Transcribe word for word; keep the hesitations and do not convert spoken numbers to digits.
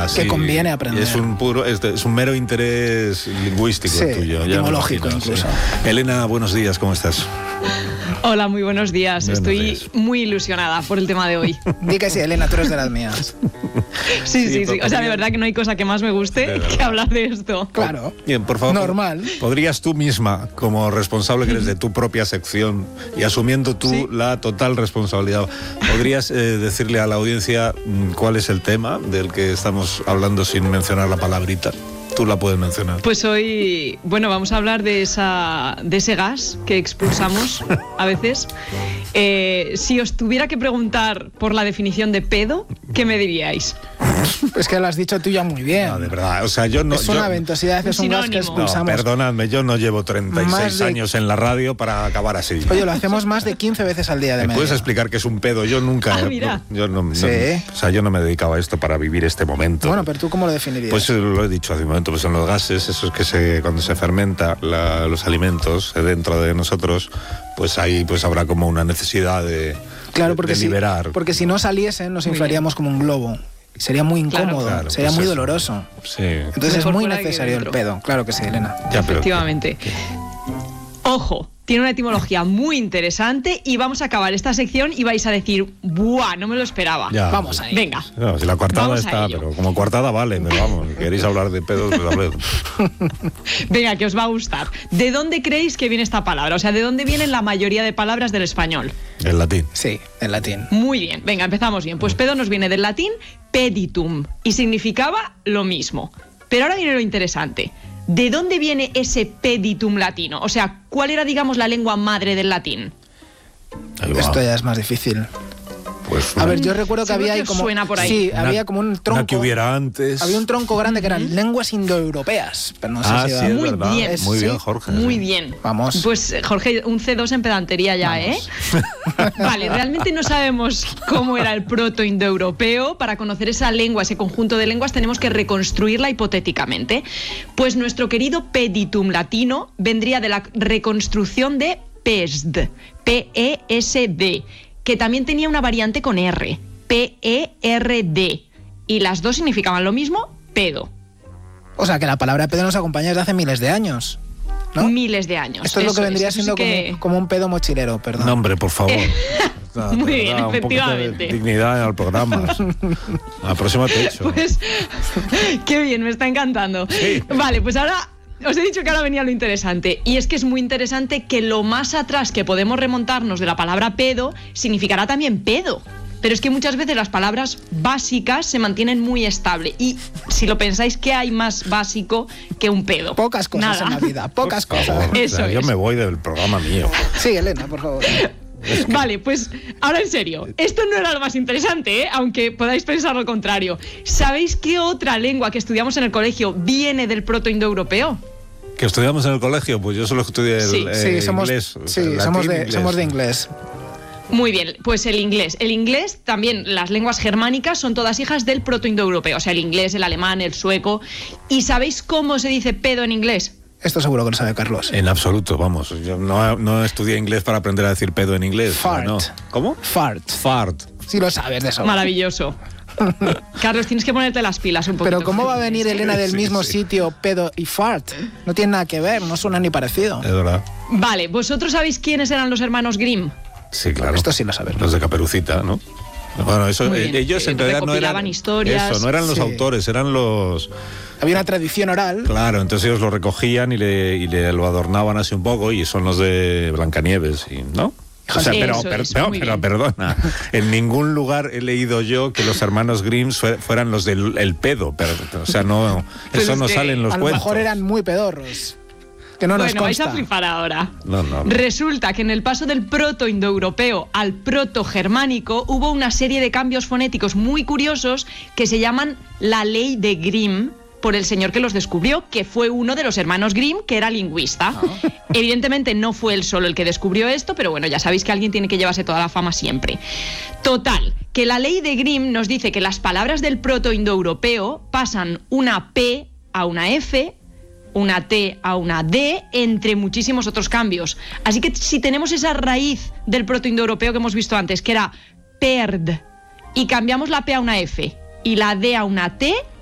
Ya, que sí. conviene aprender. Es un puro, es, es un mero interés lingüístico sí, el tuyo. Ya etimológico imagino, incluso. Sí. Elena, buenos días, ¿cómo estás? Hola, muy buenos días. Buenos Estoy días. muy ilusionada por el tema de hoy. Di que sí, Elena, tú eres de las mías. Sí, Sí, sí, sí. O sea, de podría- verdad que no hay cosa que más me De guste verdad. que hablar de esto. Claro. Bien, por favor. Normal. ¿Podrías tú misma, como responsable que eres de tu propia sección y asumiendo tú Sí. la total responsabilidad, podrías eh, decirle a la audiencia mm, cuál es el tema del que estamos hablando sin mencionar la palabrita? Tú la puedes mencionar. Pues hoy, bueno, vamos a hablar de, esa, de ese gas que expulsamos a veces. Eh, si os tuviera que preguntar por la definición de pedo, ¿qué me diríais? Es que lo has dicho tú ya muy bien. No, de verdad, o sea, yo no... es una yo- ventosidad, es un gas que sinónimo. No, expulsamos. perdonadme, yo no llevo treinta y seis Más de- años en la radio para acabar así. Oye, lo hacemos más de quince veces al día de ¿Me media. puedes explicar qué es un pedo? Yo nunca... Ah, eh, mira. no- yo no, no- Sí. o sea, yo no me dedicaba a esto para vivir este momento. Bueno, pero tú ¿cómo lo definirías? Pues eh, lo he dicho hace un momento, pues son los gases, esos que se, cuando se fermenta la- los alimentos eh, dentro de nosotros, pues ahí pues habrá como una necesidad de, claro, porque de si, liberar. porque si no saliesen nos Muy inflaríamos como un globo. Sería muy Claro. incómodo, Claro, sería pues muy eso. doloroso. Sí. Entonces Mejor es muy fuera que necesario el dentro. pedo. Claro que sí, Elena. Ya, pero- Efectivamente. Ojo, tiene una etimología muy interesante y vamos a acabar esta sección y vais a decir, ¡buah! No me lo esperaba. Ya. Vamos ahí. Venga. No, si la coartada Vamos a está, ello. pero como coartada vale, pero vamos, si queréis hablar de pedos, pues habled. Venga, que os va a gustar. ¿De dónde creéis que viene esta palabra? O sea, ¿de dónde vienen la mayoría de palabras del español? En latín. Sí, en latín. Muy bien, venga, empezamos bien. Pues pedo nos viene del latín peditum y significaba lo mismo. Pero ahora viene lo interesante. ¿De dónde viene ese peditum latino? O sea, ¿cuál era, digamos, la lengua madre del latín? Ahí va. Esto ya es más difícil. Pues A ver, yo recuerdo que Seguro había que ahí os como... suena por ahí. Sí, una- había como un tronco... Una que hubiera antes. Había un tronco grande que eran lenguas indoeuropeas. Pero no sé Ah, si sí, va- es Muy verdad. bien. Muy bien, Sí, Jorge. Muy sí. bien. Vamos. Pues, eh, Jorge, un C dos en pedantería ya, Vamos. ¿eh? Vale, realmente no sabemos cómo era el proto-indoeuropeo. Para conocer esa lengua, ese conjunto de lenguas, tenemos que reconstruirla hipotéticamente. Pues nuestro querido peditum latino vendría de la reconstrucción de pesd, P E S D, que también tenía una variante con R, P E R D. Y las dos significaban lo mismo, pedo. O sea, que la palabra pedo nos acompaña desde hace miles de años. ¿no? Miles de años. Esto es lo Eso que vendría eso sí siendo que- como, como un pedo mochilero, perdón. No, hombre, por favor. No, de Muy bien, verdad, un poquito de efectivamente. dignidad al programa. La próxima te echo. Pues, qué bien, me está encantando. Sí. Vale, pues ahora os he dicho que ahora venía lo interesante. Y es que es muy interesante que lo más atrás que podemos remontarnos de la palabra pedo significará también pedo. Pero es que muchas veces las palabras básicas se mantienen muy estable. Y si lo pensáis, ¿qué hay más básico que un pedo? Pocas cosas Nada. en la vida, pocas Por cosas. favor, o Eso sea, yo es. me voy del programa mío. Sí, Elena, por favor. Vale, pues ahora en serio, esto no era lo más interesante, ¿eh? Aunque podáis pensar lo contrario. ¿Sabéis qué otra lengua que estudiamos en el colegio viene del proto-indoeuropeo? ¿Que estudiamos en el colegio? Pues yo solo estudié el Sí. eh, Sí, somos, inglés. o sí, sea, latín, somos, de, inglés. somos de inglés. Muy bien, pues el inglés. El inglés, también las lenguas germánicas son todas hijas del proto-indoeuropeo, o sea, el inglés, el alemán, el sueco. ¿Y sabéis cómo se dice pedo en inglés? Esto seguro que lo sabe Carlos. En absoluto, vamos. Yo no, no estudié inglés para aprender a decir pedo en inglés. Fart. No. ¿Cómo? Fart. Fart. Sí lo sabes de eso. Maravilloso. Carlos, tienes que ponerte las pilas un poquito. Pero ¿cómo va a venir Elena del Sí, mismo sí. sitio, pedo y fart? No tiene nada que ver, no suena ni parecido. Es verdad. Vale, ¿vosotros sabéis quiénes eran los hermanos Grimm? Sí, claro. Esto sí lo sabes. Los de Caperucita, ¿no? Bueno, eso, Muy bien. eh, ellos en Eh, realidad no recopilaban eran historias. Eso, no eran los Sí. autores, eran los. Había una tradición oral. Claro, entonces ellos lo recogían y le, y le lo adornaban así un poco y son los de Blancanieves, y, ¿no? O sea, pero, Eso per- es, pero, muy pero bien. perdona, en ningún lugar he leído yo que los hermanos Grimm fue- fueran los del el pedo, pero, o sea, no, Pues eso es no que sale en los A lo cuentos. mejor eran muy pedorros. Que no nos Bueno, vais a consta. flipar ahora. No, no, no. Resulta que en el paso del proto-indoeuropeo al proto-germánico hubo una serie de cambios fonéticos muy curiosos que se llaman la ley de Grimm, por el señor que los descubrió, que fue uno de los hermanos Grimm, que era lingüista. Evidentemente no fue él solo el que descubrió esto, pero bueno, ya sabéis que alguien tiene que llevarse toda la fama siempre. Total, que la ley de Grimm nos dice que las palabras del proto-indoeuropeo pasan una P a una F, una T a una D, entre muchísimos otros cambios. Así que si tenemos esa raíz del proto-indoeuropeo que hemos visto antes, que era perd, y cambiamos la P a una F y la D a una T,